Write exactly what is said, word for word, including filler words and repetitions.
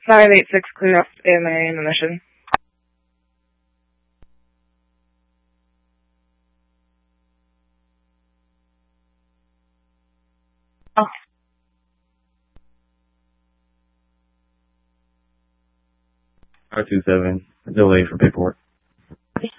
five eight six, clear off A M A in the mission. Oh. five two seven, delay for paperwork.